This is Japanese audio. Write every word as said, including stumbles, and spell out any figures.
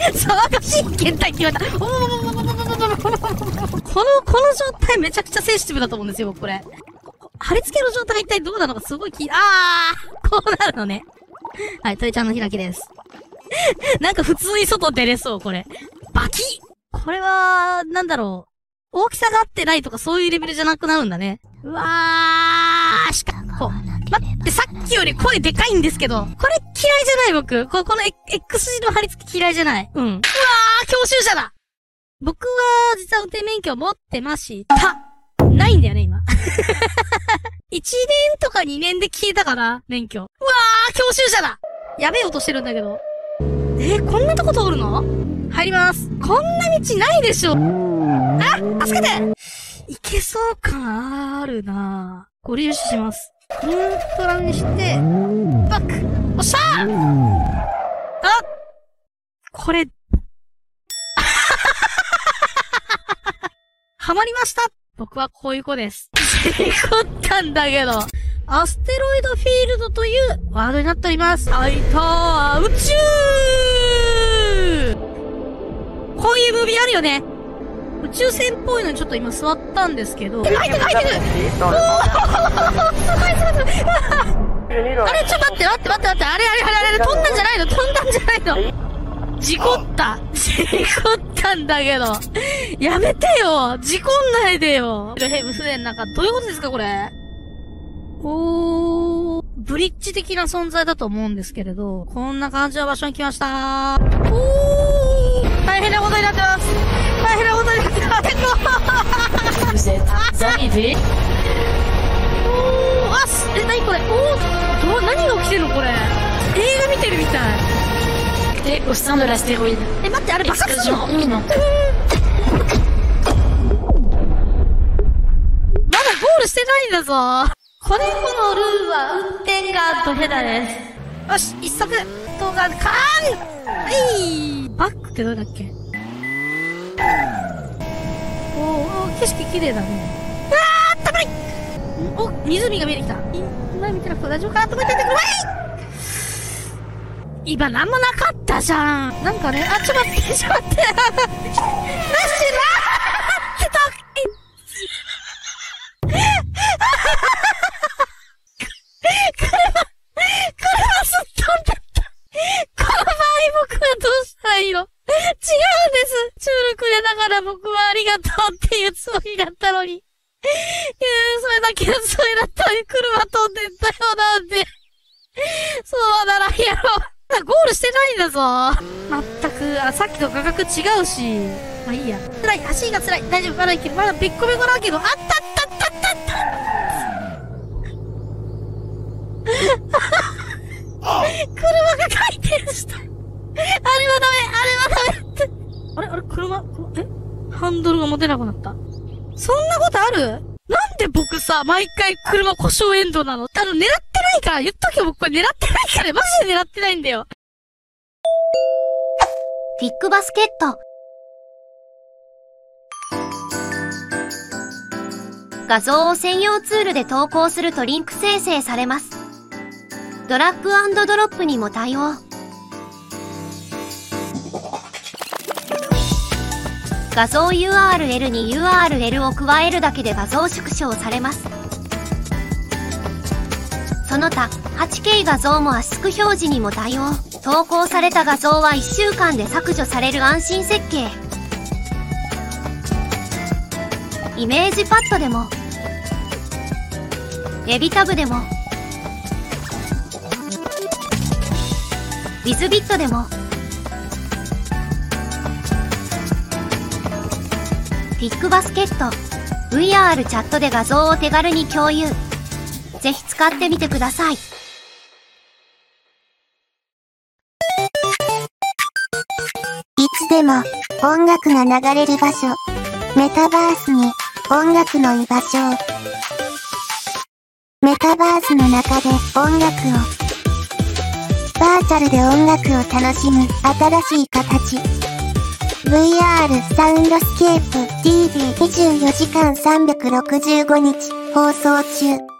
騒がしい検体決まった。この、この状態めちゃくちゃセンシティブだと思うんですよ、僕これ。貼り付けの状態が一体どうなのかすごい気、あーこうなるのね。はい、鳥ちゃんの開きです。なんか普通に外出れそう、これ。バキッこれは、なんだろう。大きさが合ってないとかそういうレベルじゃなくなるんだね。うわー、しかも、待って、さっきより声でかいんですけど、これ嫌いじゃない僕。ここの X 字の貼り付け嫌いじゃない。うん。うわー、教習車だ僕は、実は運転免許を持ってました。ないんだよね、今。いちねんとかにねんで消えたかな、免許。うわー、教習車だやべえ音してるんだけど。えー、こんなとこ通るの？入ります。こんな道ないでしょ。あ、助けていけそう感あるなぁ。ご利用します。ニュートラルにして、バック。おっしゃーあこれ、はまりました。僕はこういう子です。事故ったんだけど。アステロイドフィールドというワードになっております。はいとー、宇宙こういうムービーあるよね。宇宙船っぽいのにちょっと今座ったんですけど。入ってく入ってくおーすごいすごいすごいあれちょっと待って待って待って待って。あれあれあれあれ飛んだんじゃないの飛んだんじゃないの事故った事故ったんだけど。やめてよ事故んないでよヘブ船の中、どういうことですかこれ。おー、ブリッジ的な存在だと思うんですけれど、こんな感じの場所に来ましたー。おー、大変なことになってます。大変なことになってます。おー、あす、え、なにこれ。おー、ど、何が起きてるのこれ。映画見てるみたい。 え、au sein de l'astéroïde。 え、待って、あれ爆発するの？まだゴールしてないんだぞ。これこのルールは運転がドヘダです。よし、一足動画、カーンはい、バックってどれだっけ。おー、景色綺麗だね。あー、あったかいお、湖が見えてきた。前見てなくて大丈夫かなと思っててくれ。今なんもなかったじゃん。なんかね、あ、ちょっと待って、ちょっと待って。なしなーってた。車、車すっ飛んじゃった。この場合僕はどうしたらいいの？違うんです。中力でだから僕はありがとうっていうつもりだったのに。いやそれだけのつもりだったのに車飛んでったよなんで。そうならんやろ。ゴールしてないんだぞ。まったく、あ、さっきと価格違うし。まあいいや。辛い、走りが辛い。大丈夫、まだいける。まだべっこべこだけど、あったあったあったあったあった車が回転した。あれはダメ、あれはダメって。あれあれ車、えハンドルが持てなくなった。そんなことある？なんで僕さ、毎回車故障エンドなの？あの、狙ってないから、言っとけよ、僕これ狙ってないから、マジで狙ってないんだよ。 ビッグバスケット。画像を専用ツールで投稿するとリンク生成されます。ドラッグ&ドロップにも対応。画像 ユーアールエル に ユーアールエル を加えるだけで画像縮小されます。その他 はちケー 画像も圧縮表示にも対応。投稿された画像はいっしゅうかんで削除される安心設計。イメージパッドでもエビタブでもウィズビットでもビッグバスケット ブイアール チャットで画像を手軽に共有。ぜひ使ってみてください。いつでも音楽が流れる場所。メタバースに音楽の居場所を。メタバースの中で音楽を。バーチャルで音楽を楽しむ新しい形。ブイアール サウンドスケープ ティービーにじゅうよじかんさんびゃくろくじゅうごにち放送中。